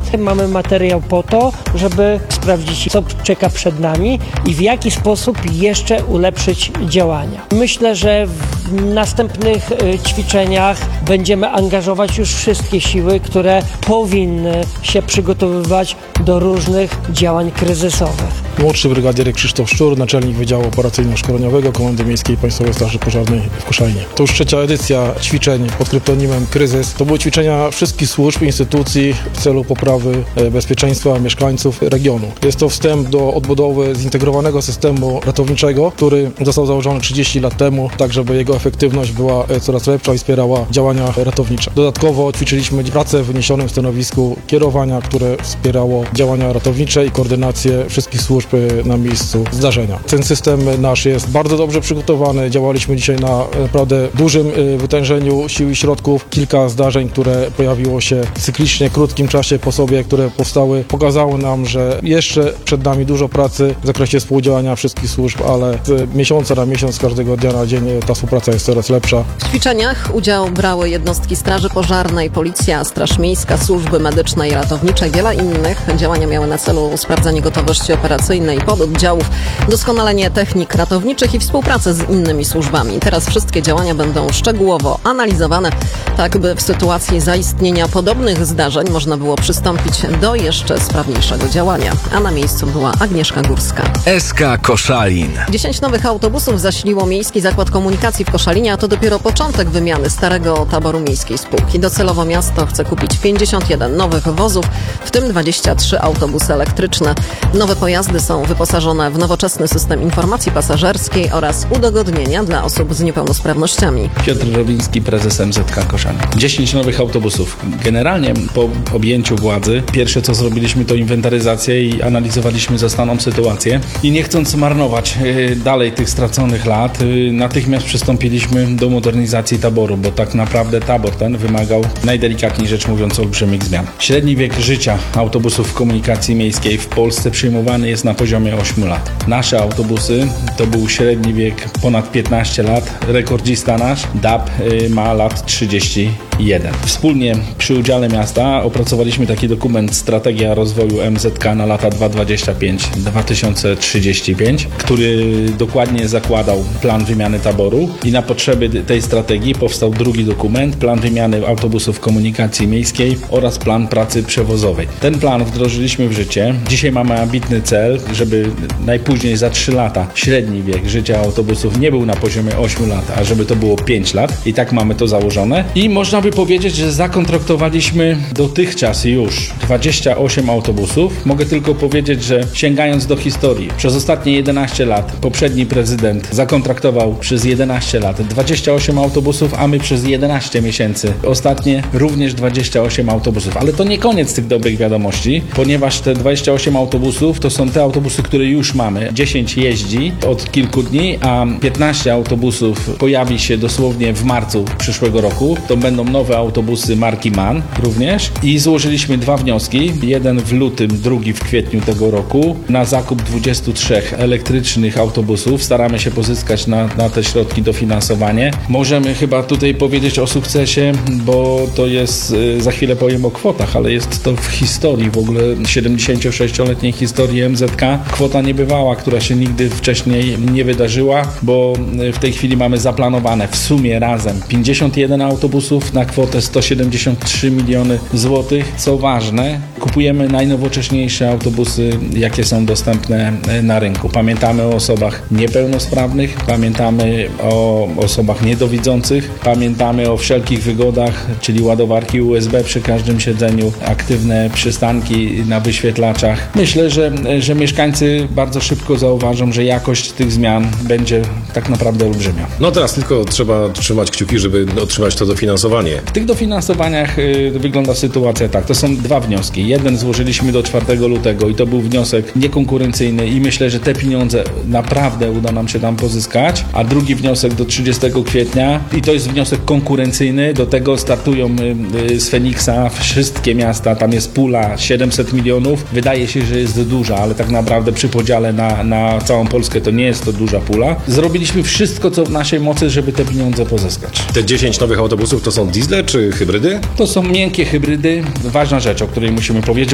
Mamy materiał po to, żeby sprawdzić, co czeka przed nami i w jaki sposób jeszcze ulepszyć działania. Myślę, że w następnych ćwiczeniach będziemy angażować już wszystkie siły, które powinny się przygotowywać do różnych działań kryzysowych. Młodszy brygadier Krzysztof Szczur, naczelnik Wydziału Operacyjno-Szkoleniowego Komendy Miejskiej Państwowej Straży Pożarnej w Koszalinie. To już trzecia edycja ćwiczeń pod kryptonimem Kryzys. To były ćwiczenia wszystkich służb, instytucji w celu poprawy bezpieczeństwa mieszkańców regionu. Jest to wstęp do odbudowy zintegrowanego systemu ratowniczego, który został założony 30 lat temu, tak żeby jego efektywność była coraz lepsza i wspierała działania ratownicze. Dodatkowo ćwiczyliśmy pracę w wyniesionym stanowisku kierowania, które wspierało działania ratownicze i koordynację wszystkich służb na miejscu zdarzenia. Ten system nasz jest bardzo dobrze przygotowany. Działaliśmy dzisiaj na naprawdę dużym wytężeniu sił i środków. Kilka zdarzeń, które pojawiło się cyklicznie, w krótkim czasie po sobie, które powstały, pokazały nam, że jeszcze przed nami dużo pracy w zakresie współdziałania wszystkich służb, ale z miesiąca na miesiąc, każdego dnia na dzień ta współpraca jest coraz lepsza. W ćwiczeniach udział brały jednostki Straży Pożarnej, Policja, Straż Miejska, służby medyczne i ratownicze i wiele innych. Działania miały na celu sprawdzenie gotowości operacyjnej pododdziałów, doskonalenie technik ratowniczych i współpracę z innymi służbami. Teraz wszystkie działania będą szczegółowo analizowane, tak by w sytuacji zaistnienia podobnych zdarzeń można było przystąpić do jeszcze sprawniejszego działania. A na miejscu była Agnieszka Górska. SK Koszalin. 10 nowych autobusów zasiliło Miejski Zakład Komunikacji w Koszalinie, a to dopiero początek wymiany starego taboru miejskiej spółki. Docelowo miasto chce kupić 51 nowych wozów, w tym 23 autobusy elektryczne. Nowe pojazdy są wyposażone w nowoczesny system informacji pasażerskiej oraz udogodnienia dla osób z niepełnosprawnościami. Piotr Robiński, prezes MZK Koszalin. 10 nowych autobusów. Generalnie po objęciu władzy pierwsze co zrobiliśmy to inwentaryzację i analizowaliśmy zastaną sytuację i nie chcąc marnować dalej tych straconych lat, natychmiast przystąpiliśmy do modernizacji taboru, bo tak naprawdę tabor ten wymagał najdelikatniej rzecz mówiąc olbrzymich zmian. Średni wiek życia autobusów komunikacji miejskiej w Polsce przyjmowany jest na poziomie 8 lat. Nasze autobusy to był średni wiek ponad 15 lat. Rekordzista nasz DAB ma lat 31. Wspólnie przy udziale miasta opracowaliśmy taki dokument Strategia rozwoju MZK na lata 2025-2035, który dokładnie zakładał plan wymiany taboru i na potrzeby tej strategii powstał drugi dokument, plan wymiany autobusów komunikacji miejskiej oraz plan pracy przewozowej. Ten plan wdrożyliśmy w życie. Dzisiaj mamy ambitny cel, żeby najpóźniej za 3 lata średni wiek życia autobusów nie był na poziomie 8 lat, a żeby to było 5 lat i tak mamy to założone. I można by powiedzieć, że zakontraktowaliśmy dotychczas już 28 autobusów. Mogę tylko powiedzieć, że sięgając do historii, przez ostatnie 11 lat poprzedni prezydent zakontraktował przez 11 lat 28 autobusów, a my przez 11 miesięcy ostatnie również 28 autobusów. Ale to nie koniec tych dobrych wiadomości, ponieważ te 28 autobusów to są te autobusy, które już mamy. 10 jeździ od kilku dni, a 15 autobusów pojawi się dosłownie w marcu przyszłego roku. To będą nowe autobusy marki MAN również. I złożyliśmy 2 wnioski. Jeden w lutym, drugi w kwietniu tego roku na zakup 23 elektrycznych autobusów. Staramy się pozyskać na te środki dofinansowanie. Możemy chyba tutaj powiedzieć o sukcesie, bo to jest, za chwilę powiem o kwotach, ale jest to w historii w ogóle 76-letniej historii MZK. Kwota niebywała, która się nigdy wcześniej nie wydarzyła, bo w tej chwili mamy zaplanowane w sumie razem 51 autobusów na kwotę 173 miliony złotych. Co ważne, kupujemy najnowocześniejsze autobusy, jakie są dostępne na rynku. Pamiętamy o osobach niepełnosprawnych, pamiętamy o osobach niedowidzących, pamiętamy o wszelkich wygodach, czyli ładowarki USB przy każdym siedzeniu, aktywne przystanki na wyświetlaczach. Myślę, że mieszkańcy bardzo szybko zauważą, że jakość tych zmian będzie tak naprawdę olbrzymia. No teraz tylko trzeba trzymać kciuki, żeby otrzymać to dofinansowanie. W tych dofinansowaniach wygląda sytuacja tak. To są 2 wnioski. Jeden złożyliśmy do 4 lutego i to był wniosek niekonkurencyjny i myślę, że te pieniądze naprawdę uda nam się tam pozyskać, a drugi wniosek do 30 kwietnia i to jest wniosek konkurencyjny. Do tego startują z Feniksa wszystkie miasta. Tam jest pula 700 milionów. Wydaje się, że jest duża, ale tak naprawdę przy podziale na całą Polskę to nie jest to duża pula. Zrobiliśmy wszystko, co w naszej mocy, żeby te pieniądze pozyskać. Te 10 nowych autobusów to są diesle czy hybrydy? To są miękkie hybrydy. Ważna rzecz, o której musimy powiedzieć,